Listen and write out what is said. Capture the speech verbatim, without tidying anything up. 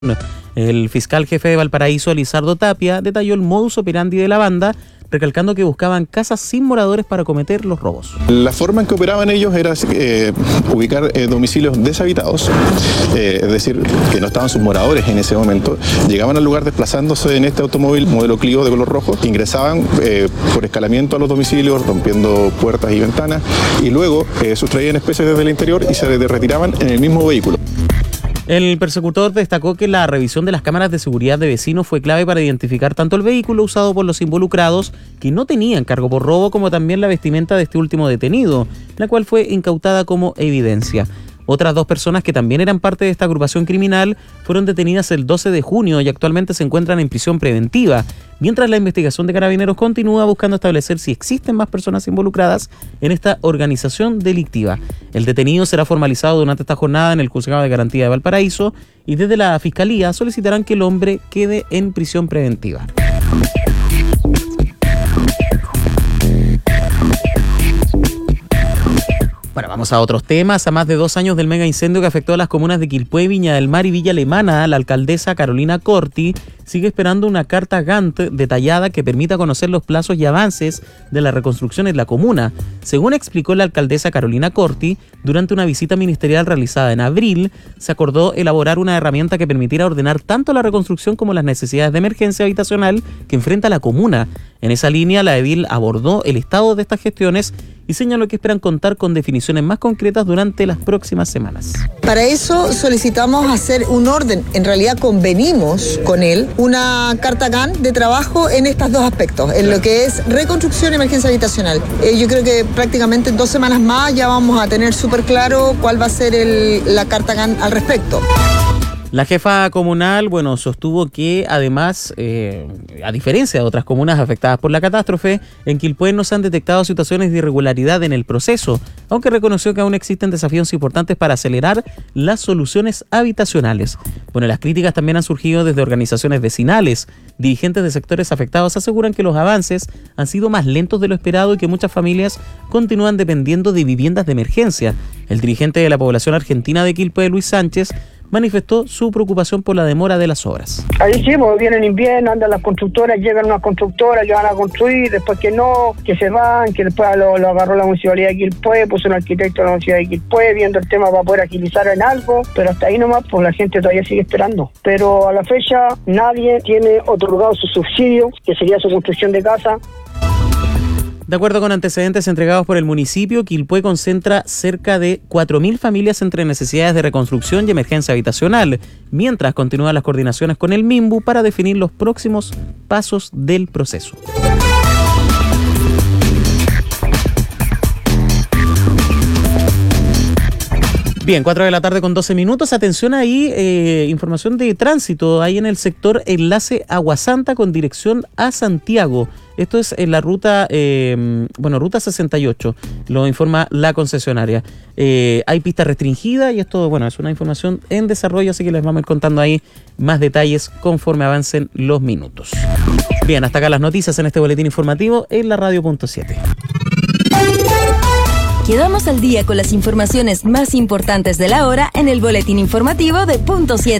El fiscal jefe de Valparaíso, Lizardo Tapia, detalló el modus operandi de la banda, recalcando que buscaban casas sin moradores para cometer los robos. La forma en que operaban ellos era eh, ubicar eh, domicilios deshabitados, eh, es decir, que no estaban sus moradores en ese momento. Llegaban al lugar desplazándose en este automóvil modelo Clio de color rojo, ingresaban eh, por escalamiento a los domicilios, rompiendo puertas y ventanas, y luego eh, sustraían especies desde el interior y se retiraban en el mismo vehículo. El persecutor destacó que la revisión de las cámaras de seguridad de vecinos fue clave para identificar tanto el vehículo usado por los involucrados, que no tenían cargo por robo, como también la vestimenta de este último detenido, la cual fue incautada como evidencia. Otras dos personas que también eran parte de esta agrupación criminal fueron detenidas el doce de junio y actualmente se encuentran en prisión preventiva, mientras la investigación de Carabineros continúa buscando establecer si existen más personas involucradas en esta organización delictiva. El detenido será formalizado durante esta jornada en el Juzgado de Garantía de Valparaíso y desde la Fiscalía solicitarán que el hombre quede en prisión preventiva. Bueno, vamos a otros temas. A más de dos años del mega incendio que afectó a las comunas de Quilpué, Viña del Mar y Villa Alemana, la alcaldesa Carolina Corti sigue esperando una carta Gantt detallada que permita conocer los plazos y avances de la reconstrucción en la comuna. Según explicó la alcaldesa Carolina Corti, durante una visita ministerial realizada en abril, se acordó elaborar una herramienta que permitiera ordenar tanto la reconstrucción como las necesidades de emergencia habitacional que enfrenta la comuna. En esa línea, la edil abordó el estado de estas gestiones y señaló que esperan contar con definiciones más concretas durante las próximas semanas. Para eso solicitamos hacer un orden, en realidad convenimos con él, una carta Gantt de trabajo en estos dos aspectos, en lo que es reconstrucción y emergencia habitacional. Eh, yo creo que prácticamente en dos semanas más ya vamos a tener súper claro cuál va a ser el, la carta Gantt al respecto. La jefa comunal, bueno, sostuvo que además, eh, a diferencia de otras comunas afectadas por la catástrofe, en Quilpué no se han detectado situaciones de irregularidad en el proceso, aunque reconoció que aún existen desafíos importantes para acelerar las soluciones habitacionales. Bueno, las críticas también han surgido desde organizaciones vecinales. Dirigentes de sectores afectados aseguran que los avances han sido más lentos de lo esperado y que muchas familias continúan dependiendo de viviendas de emergencia. El dirigente de la población argentina de Quilpué, Luis Sánchez, manifestó su preocupación por la demora de las obras. Ahí sí, porque viene el invierno, andan las constructoras, llegan unas constructoras que van a construir, después que no, que se van, que después lo, lo agarró la municipalidad de Quilpué, puso un arquitecto de la municipalidad de Quilpué, viendo el tema para poder agilizar en algo, pero hasta ahí nomás, pues la gente todavía sigue esperando. Pero a la fecha nadie tiene otorgado su subsidio, que sería su construcción de casa. De acuerdo con antecedentes entregados por el municipio, Quilpué concentra cerca de cuatro mil familias entre necesidades de reconstrucción y emergencia habitacional, mientras continúan las coordinaciones con el MIMBU para definir los próximos pasos del proceso. Bien, cuatro de la tarde con doce minutos. Atención ahí, eh, información de tránsito ahí en el sector Enlace Aguasanta con dirección a Santiago. Esto es en la ruta, eh, bueno, ruta sesenta y ocho, lo informa la concesionaria. Eh, hay pista restringida y esto, bueno, es una información en desarrollo, así que les vamos a ir contando ahí más detalles conforme avancen los minutos. Bien, hasta acá las noticias en este boletín informativo en la radio punto siete. Quedamos al día con las informaciones más importantes de la hora en el boletín informativo de Punto siete.